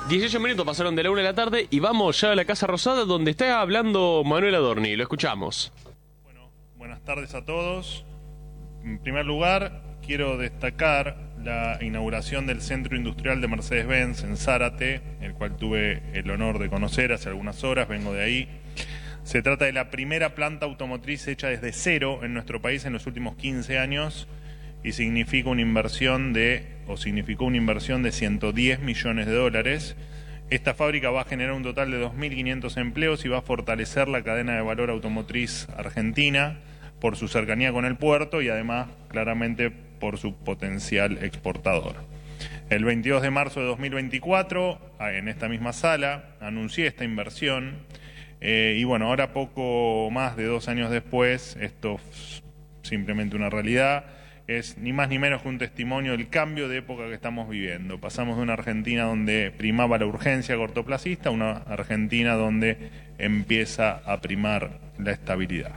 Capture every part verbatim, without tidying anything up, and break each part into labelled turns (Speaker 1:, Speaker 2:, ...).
Speaker 1: dieciocho minutos pasaron de la una de la tarde y vamos ya a la Casa Rosada donde está hablando Manuel Adorni. Lo escuchamos.
Speaker 2: Bueno, buenas tardes a todos. En primer lugar, quiero destacar la inauguración del Centro Industrial de Mercedes-Benz en Zárate, el cual tuve el honor de conocer hace algunas horas, vengo de ahí. Se trata de la primera planta automotriz hecha desde cero en nuestro país en los últimos quince años y significa una inversión de, o significó una inversión de ciento diez millones de dólares. Esta fábrica va a generar un total de dos mil quinientos empleos y va a fortalecer la cadena de valor automotriz argentina por su cercanía con el puerto y además claramente por su potencial exportador. El veintidós de marzo de dos mil veinticuatro, en esta misma sala, anuncié esta inversión eh, y bueno, ahora poco más de dos años después, esto es simplemente una realidad, es ni más ni menos que un testimonio del cambio de época que estamos viviendo. Pasamos de una Argentina donde primaba la urgencia cortoplacista a una Argentina donde empieza a primar la estabilidad.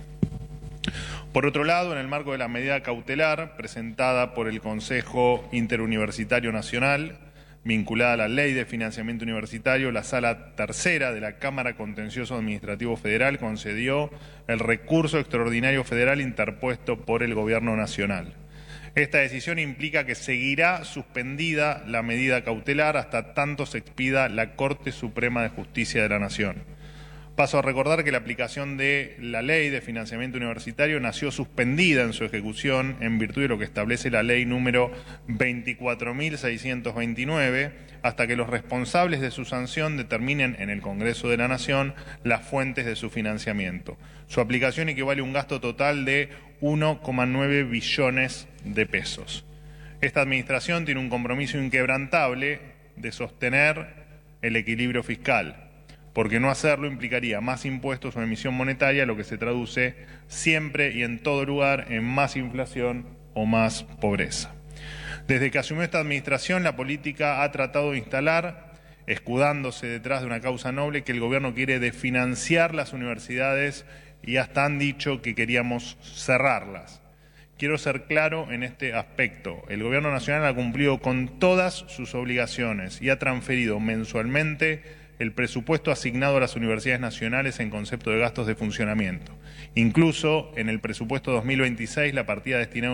Speaker 2: Por otro lado, en el marco de la medida cautelar presentada por el Consejo Interuniversitario Nacional, vinculada a la Ley de Financiamiento Universitario, la Sala Tercera de la Cámara Contencioso Administrativo Federal concedió el recurso extraordinario federal interpuesto por el Gobierno Nacional. Esta decisión implica que seguirá suspendida la medida cautelar hasta tanto se expida la Corte Suprema de Justicia de la Nación. Paso a recordar que la aplicación de la Ley de Financiamiento Universitario nació suspendida en su ejecución en virtud de lo que establece la Ley número veinticuatro mil seiscientos veintinueve, hasta que los responsables de su sanción determinen en el Congreso de la Nación las fuentes de su financiamiento. Su aplicación equivale a un gasto total de uno coma nueve billones de pesos. Esta administración tiene un compromiso inquebrantable de sostener el equilibrio fiscal, porque no hacerlo implicaría más impuestos o emisión monetaria, lo que se traduce siempre y en todo lugar en más inflación o más pobreza. Desde que asumió esta administración, la política ha tratado de instalar, escudándose detrás de una causa noble, que el gobierno quiere desfinanciar las universidades y hasta han dicho que queríamos cerrarlas. Quiero ser claro en este aspecto. El Gobierno Nacional ha cumplido con todas sus obligaciones y ha transferido mensualmente el presupuesto asignado a las universidades nacionales en concepto de gastos de funcionamiento. Incluso en el presupuesto dos mil veintiséis la partida destinada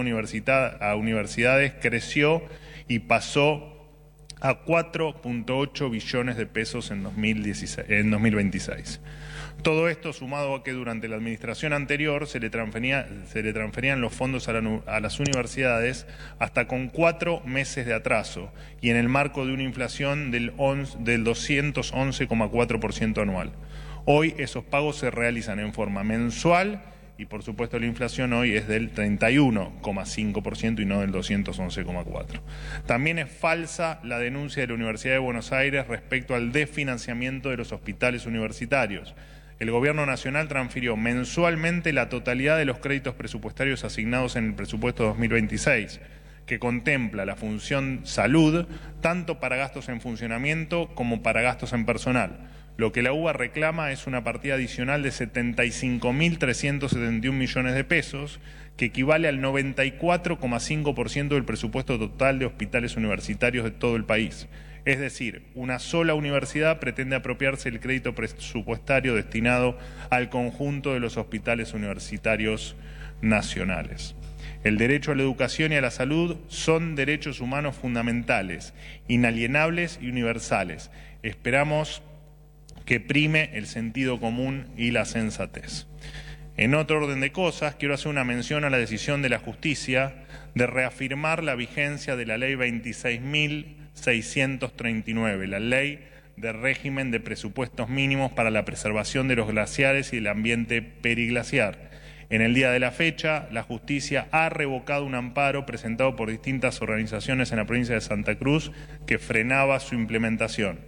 Speaker 2: a universidades creció y pasó a cuatro punto ocho billones de pesos en dos mil dieciséis, en dos mil veintiséis. Todo esto sumado a que durante la administración anterior se le, transfería, se le transferían los fondos a, la, a las universidades hasta con cuatro meses de atraso y en el marco de una inflación del, del doscientos once coma cuatro por ciento anual. Hoy esos pagos se realizan en forma mensual y por supuesto la inflación hoy es del treinta y uno coma cinco por ciento y no del doscientos once coma cuatro por ciento. También es falsa la denuncia de la Universidad de Buenos Aires respecto al desfinanciamiento de los hospitales universitarios. El Gobierno Nacional transfirió mensualmente la totalidad de los créditos presupuestarios asignados en el presupuesto dos mil veintiséis, que contempla la función salud tanto para gastos en funcionamiento como para gastos en personal. Lo que la U B A reclama es una partida adicional de setenta y cinco mil trescientos setenta y un millones de pesos, que equivale al noventa y cuatro coma cinco por ciento del presupuesto total de hospitales universitarios de todo el país. Es decir, una sola universidad pretende apropiarse el crédito presupuestario destinado al conjunto de los hospitales universitarios nacionales. El derecho a la educación y a la salud son derechos humanos fundamentales, inalienables y universales. Esperamos que prime el sentido común y la sensatez. En otro orden de cosas, quiero hacer una mención a la decisión de la justicia de reafirmar la vigencia de la Ley veintiséis mil seiscientos treinta y nueve, la Ley de Régimen de Presupuestos Mínimos para la Preservación de los Glaciares y el Ambiente Periglaciar. En el día de la fecha, la justicia ha revocado un amparo presentado por distintas organizaciones en la provincia de Santa Cruz que frenaba su implementación.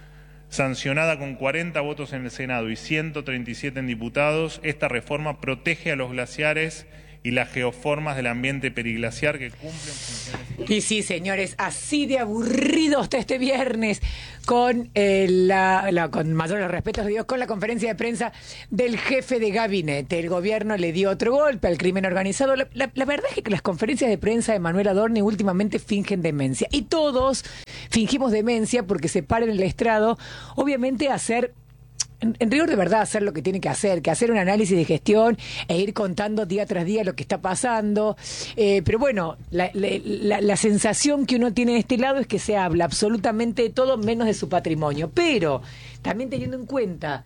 Speaker 2: Sancionada con cuarenta votos en el Senado y ciento treinta y siete en diputados, esta reforma protege a los glaciares y las geoformas del ambiente periglaciar que cumplen funciones.
Speaker 3: Y sí, señores, así de aburrido está este viernes con eh, la, la con mayores respetos de Dios, con la conferencia de prensa del jefe de gabinete. El gobierno le dio otro golpe al crimen organizado. La, la, la verdad es que las conferencias de prensa de Manuel Adorni últimamente fingen demencia. Y todos fingimos demencia porque se para en el estrado, obviamente, a hacer... En, en rigor de verdad hacer lo que tiene que hacer, que hacer un análisis de gestión e ir contando día tras día lo que está pasando. Eh, pero bueno, la, la, la, la sensación que uno tiene de este lado es que se habla absolutamente de todo menos de su patrimonio. Pero también teniendo en cuenta,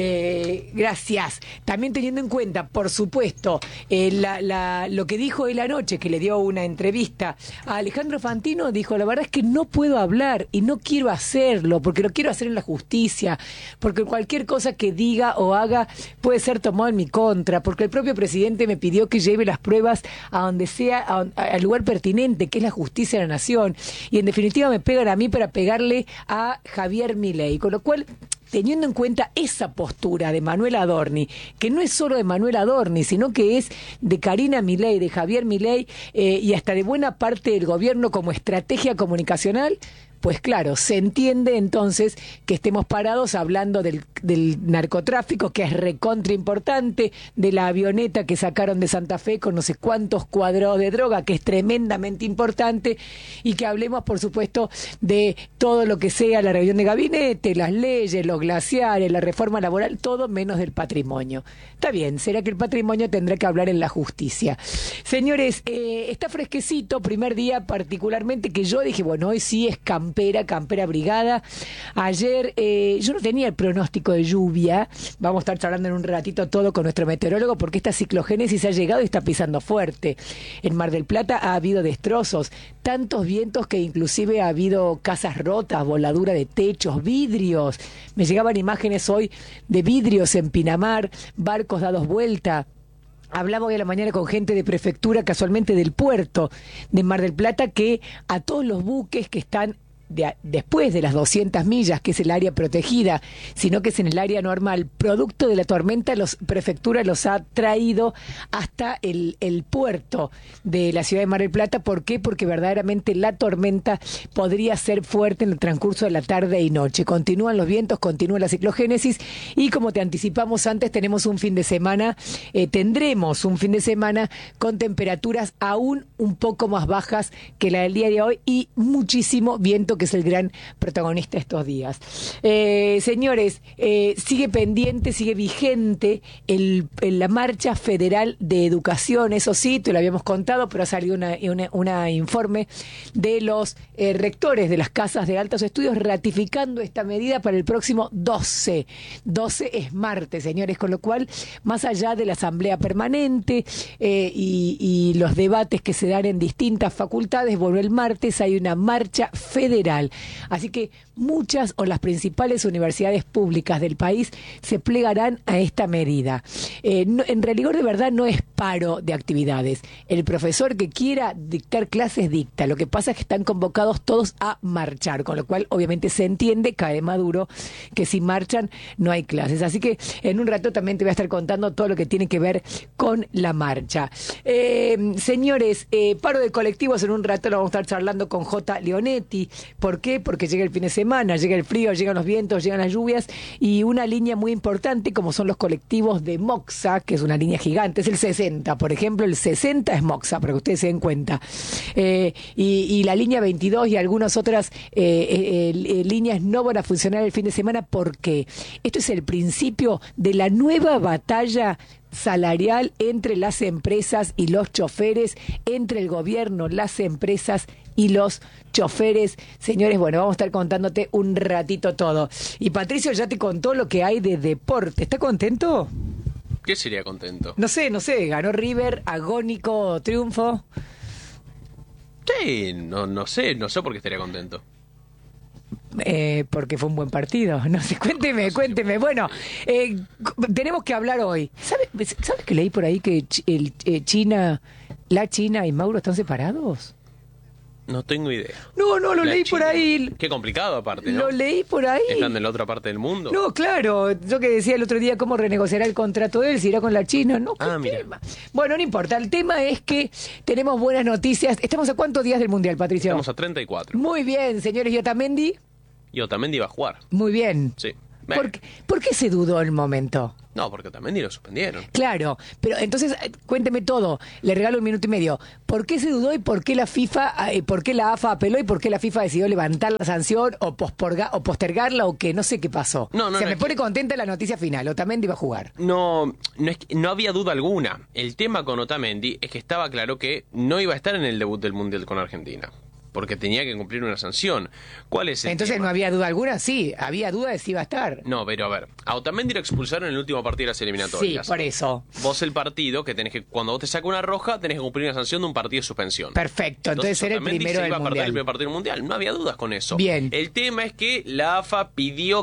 Speaker 3: eh, gracias, también teniendo en cuenta, por supuesto, eh, la, la, lo que dijo él anoche, que le dio una entrevista a Alejandro Fantino, dijo, la verdad es que no puedo hablar y no quiero hacerlo, porque lo quiero hacer en la justicia, porque cualquier cosa que diga o haga puede ser tomado en mi contra, porque el propio presidente me pidió que lleve las pruebas a donde sea, a, a, al lugar pertinente, que es la justicia de la nación, y en definitiva me pegan a mí para pegarle a Javier Milei, con lo cual, teniendo en cuenta esa postura de Manuel Adorni, que no es solo de Manuel Adorni, sino que es de Karina Milei, de Javier Milei, eh, y hasta de buena parte del gobierno como estrategia comunicacional, pues claro, se entiende entonces que estemos parados hablando del, del narcotráfico, que es recontra importante, de la avioneta que sacaron de Santa Fe con no sé cuántos cuadrados de droga, que es tremendamente importante, y que hablemos, por supuesto, de todo lo que sea la reunión de gabinete, las leyes, los glaciares, la reforma laboral, todo menos del patrimonio. Está bien, será que el patrimonio tendrá que hablar en la justicia. Señores, eh, está fresquecito, primer día particularmente, que yo dije, bueno, hoy sí es campana, Campera, campera abrigada. Ayer eh, yo no tenía el pronóstico de lluvia. Vamos a estar charlando en un ratito todo con nuestro meteorólogo porque esta ciclogénesis ha llegado y está pisando fuerte. En Mar del Plata ha habido destrozos, tantos vientos que inclusive ha habido casas rotas, voladura de techos, vidrios. Me llegaban imágenes hoy de vidrios en Pinamar, barcos dados vuelta. Hablaba hoy a la mañana con gente de prefectura, casualmente del puerto de Mar del Plata, que a todos los buques que están de, después de las doscientas millas, que es el área protegida, sino que es en el área normal, producto de la tormenta, la prefectura los ha traído hasta el, el puerto de la ciudad de Mar del Plata. ¿Por qué? Porque verdaderamente la tormenta podría ser fuerte en el transcurso de la tarde y noche. Continúan los vientos, continúa la ciclogénesis y, como te anticipamos antes, tenemos un fin de semana, eh, tendremos un fin de semana con temperaturas aún un poco más bajas que la del día de hoy y muchísimo viento, que es el gran protagonista estos días. Eh, señores, eh, sigue pendiente, sigue vigente el, el, la marcha federal de educación. Eso sí, te lo habíamos contado, pero ha salido una, una, una informe de los eh, rectores de las casas de altos estudios ratificando esta medida para el próximo doce. doce es martes, señores, con lo cual, más allá de la asamblea permanente eh, y, y los debates que se dan en distintas facultades, bueno, el martes hay una marcha federal. Así que muchas o las principales universidades públicas del país se plegarán a esta medida. Eh, no, en realidad, de verdad, no es paro de actividades. El profesor que quiera dictar clases dicta. Lo que pasa es que están convocados todos a marchar, con lo cual obviamente se entiende, cae maduro, que si marchan no hay clases. Así que en un rato también te voy a estar contando todo lo que tiene que ver con la marcha. Eh, señores, eh, paro de colectivos, en un rato lo vamos a estar charlando con J. Leonetti. ¿Por qué? Porque llega el fin de semana, llega el frío, llegan los vientos, llegan las lluvias, y una línea muy importante como son los colectivos de Moxa, que es una línea gigante, es el sesenta, por ejemplo, el sesenta es Moxa, para que ustedes se den cuenta. Eh, y, y la línea veintidós y algunas otras eh, eh, eh, líneas no van a funcionar el fin de semana. ¿Por qué? Esto es el principio de la nueva batalla salarial entre las empresas y los choferes, entre el gobierno, las empresas y los choferes. Señores, bueno, vamos a estar contándote un ratito todo. Y Patricio ya te contó lo que hay de deporte. ¿Está contento?
Speaker 1: ¿Qué sería contento?
Speaker 3: No sé, no sé, ganó River, agónico triunfo.
Speaker 1: Sí, no, no sé, no sé por qué estaría contento.
Speaker 3: Eh, porque fue un buen partido. No sé, cuénteme, cuénteme. Bueno, eh, tenemos que hablar hoy. ¿Sabes ¿Sabes que leí por ahí que el, eh, China, la China y Mauro están separados?
Speaker 1: No tengo idea.
Speaker 3: No, no, lo
Speaker 1: La
Speaker 3: leí
Speaker 1: China.
Speaker 3: por ahí.
Speaker 1: Qué complicado aparte, ¿no?
Speaker 3: Lo leí por ahí.
Speaker 1: Están en la otra parte del mundo.
Speaker 3: No, claro. Yo que decía el otro día cómo renegociará el contrato de él, si irá con la China. No, ¿qué
Speaker 1: Ah, mira.
Speaker 3: tema? Bueno, no importa. El tema es que tenemos buenas noticias. ¿Estamos a cuántos días del Mundial, Patricio?
Speaker 1: Estamos a treinta y cuatro.
Speaker 3: Muy bien, señores. ¿Y Otamendi?
Speaker 1: Y Otamendi va a jugar.
Speaker 3: Muy bien.
Speaker 1: Sí.
Speaker 3: ¿Por, qué- ¿Por qué se dudó el momento?
Speaker 1: No, porque Otamendi lo suspendieron.
Speaker 3: Claro, pero entonces eh, cuénteme todo, le regalo un minuto y medio. ¿Por qué se dudó y por qué la FIFA, eh, por qué la A F A apeló y por qué la FIFA decidió levantar la sanción o, posporga, o postergarla o que no sé qué pasó?
Speaker 1: No, no,
Speaker 3: Se
Speaker 1: no,
Speaker 3: me
Speaker 1: es
Speaker 3: pone
Speaker 1: que-
Speaker 3: contenta la noticia final, Otamendi va a jugar.
Speaker 1: No, no, es que- no había duda alguna. El tema con Otamendi es que estaba claro que no iba a estar en el debut del Mundial con Argentina. Porque tenía que cumplir una sanción. ¿Cuál es el
Speaker 3: Entonces
Speaker 1: tema?
Speaker 3: no había duda alguna, sí, había duda de si iba a estar.
Speaker 1: No, pero a ver, a Otamendi lo expulsaron en el último partido de las
Speaker 3: Sí,
Speaker 1: eliminatorias.
Speaker 3: por eso.
Speaker 1: Vos el partido que tenés que, cuando vos te saca una roja, tenés que cumplir una sanción de un partido de suspensión.
Speaker 3: Perfecto, entonces, era el
Speaker 1: Otamendi
Speaker 3: primero
Speaker 1: se
Speaker 3: del
Speaker 1: iba a perder el
Speaker 3: Mundial.
Speaker 1: primer partido del Mundial, no había dudas con eso.
Speaker 3: Bien.
Speaker 1: El tema es que la A F A pidió